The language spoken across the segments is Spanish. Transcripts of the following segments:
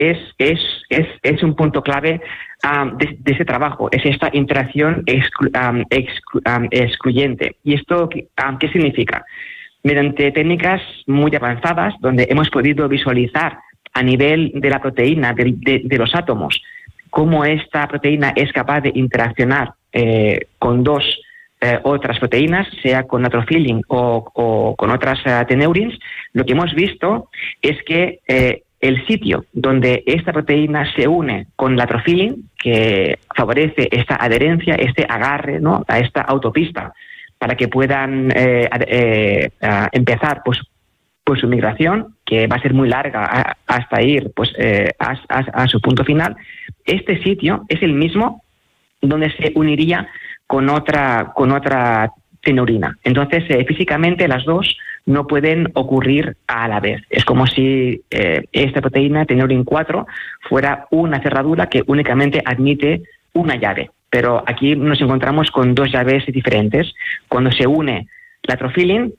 es un punto clave de ese trabajo, es esta interacción excluyente. ¿Y esto qué significa? Mediante técnicas muy avanzadas, donde hemos podido visualizar a nivel de la proteína, de los átomos, cómo esta proteína es capaz de interaccionar con dos otras proteínas, sea con natrofilin o con otras teneurins, lo que hemos visto es que el sitio donde esta proteína se une con natrofilin, que favorece esta adherencia, este agarre, ¿no?, a esta autopista, para que puedan empezar pues su migración, que va a ser muy larga hasta ir pues a su punto final. Este sitio es el mismo donde se uniría con otra teneurina. Entonces, físicamente las dos no pueden ocurrir a la vez. Es como si esta proteína, teneurin 4, fuera una cerradura que únicamente admite una llave. Pero aquí nos encontramos con dos llaves diferentes. Cuando se une la natrofilin,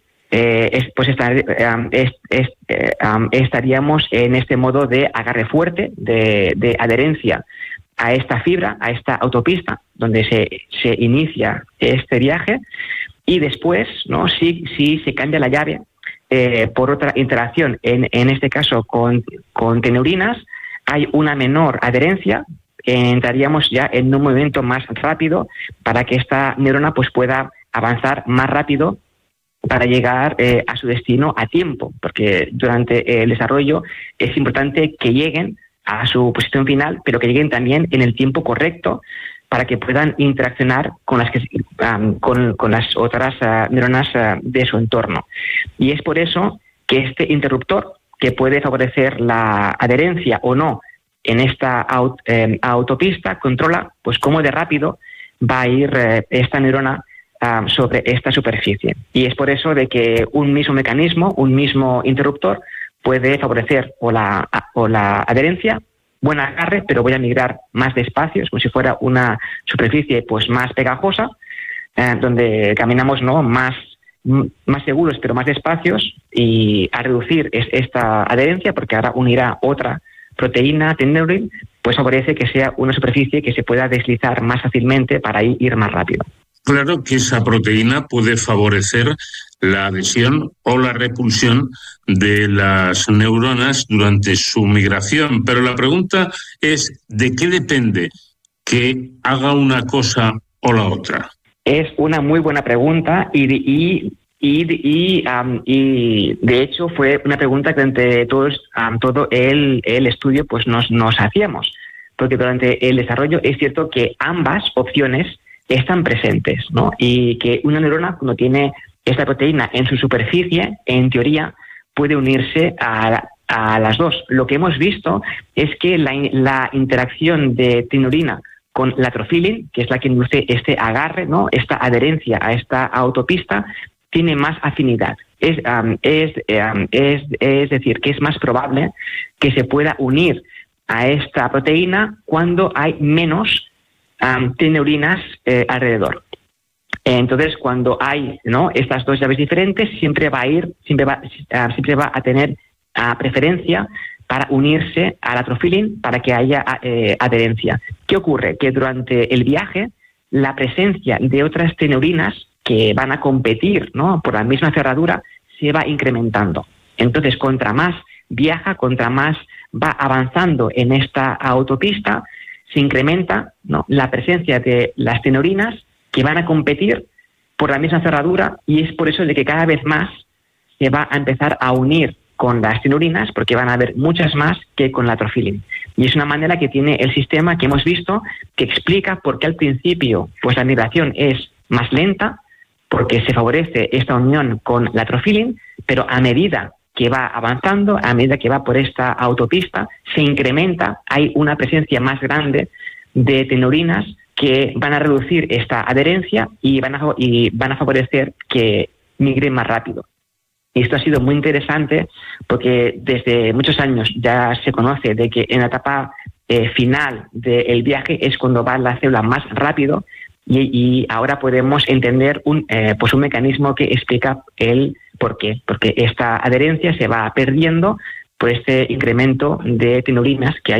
estaríamos en este modo de agarre fuerte, de adherencia a esta fibra, a esta autopista, donde se inicia este viaje, y después, ¿no?, si se cambia la llave por otra interacción, en este caso con teneurinas, hay una menor adherencia, entraríamos ya en un movimiento más rápido para que esta neurona pues pueda avanzar más rápido para llegar a su destino a tiempo, porque durante el desarrollo es importante que lleguen a su posición final, pero que lleguen también en el tiempo correcto para que puedan interaccionar con las otras neuronas de su entorno. Y es por eso que este interruptor, que puede favorecer la adherencia o no en esta autopista, controla pues cómo de rápido va a ir esta neurona sobre esta superficie. Y es por eso de que un mismo mecanismo, un mismo interruptor, puede favorecer o la adherencia, buen agarre, pero voy a migrar más despacio, es como si fuera una superficie pues más pegajosa, donde caminamos, ¿no?, más seguros pero más despacios, y a reducir esta adherencia, porque ahora unirá otra proteína, teneurin, pues favorece que sea una superficie que se pueda deslizar más fácilmente para ir más rápido. Claro que esa proteína puede favorecer la adhesión o la repulsión de las neuronas durante su migración, pero la pregunta es, ¿de qué depende que haga una cosa o la otra? Es una muy buena pregunta y de hecho fue una pregunta que entre todos todo el estudio pues nos hacíamos, porque durante el desarrollo es cierto que ambas opciones están presentes, ¿no? Y que una neurona, cuando tiene esta proteína en su superficie, en teoría puede unirse a las dos. Lo que hemos visto es que la interacción de teneurina con la natrofilin, que es la que induce este agarre, ¿no?, esta adherencia a esta autopista, tiene más afinidad. Es decir, que es más probable que se pueda unir a esta proteína cuando hay menos teneurinas alrededor. Entonces, cuando hay, ¿no?, estas dos llaves diferentes, siempre va a tener preferencia para unirse a la natrofilin para que haya adherencia. ¿Qué ocurre? Que durante el viaje, la presencia de otras teneurinas que van a competir, ¿no?, por la misma cerradura, se va incrementando. Entonces, contra más viaja, contra más va avanzando en esta autopista, se incrementa, ¿no?, la presencia de las teneurinas que van a competir por la misma cerradura, y es por eso de que cada vez más se va a empezar a unir con las teneurinas, porque van a haber muchas más que con la natrofilin. Y es una manera que tiene el sistema que hemos visto, que explica por qué al principio pues la migración es más lenta, porque se favorece esta unión con la natrofilin, pero a medida que va avanzando, a medida que va por esta autopista, se incrementa, hay una presencia más grande de teneurinas que van a reducir esta adherencia y van a favorecer que migre más rápido. Y esto ha sido muy interesante porque desde muchos años ya se conoce de que en la etapa final del viaje es cuando va la célula más rápido, y ahora podemos entender un mecanismo que explica el por qué. Porque esta adherencia se va perdiendo por este incremento de teneurinas que hay